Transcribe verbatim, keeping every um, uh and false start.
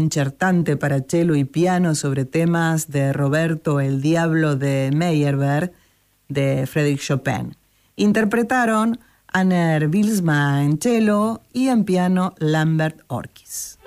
concertante para cello y piano sobre temas de Roberto el Diablo de Meyerbeer de Frédéric Chopin. Interpretaron Aner Wilsma en cello y en piano Lambert Orkis.